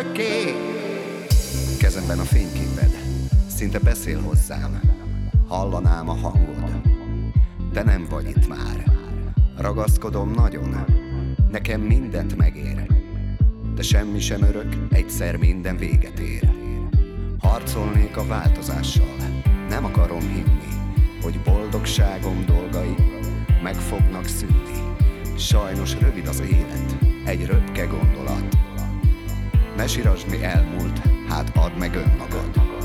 Ké! Kezemben a fényképed, szinte beszél hozzám, hallanám a hangod, de nem vagy itt már. Ragaszkodom nagyon, nekem mindent megér, de semmi sem örök, egyszer minden véget ér. Harcolnék a változással, nem akarom hinni, hogy boldogságom dolgai meg fognak szűnni. Sajnos rövid az élet, egy röpke gondolat. Ne sirasd, mi elmúlt, hát add meg önmagad.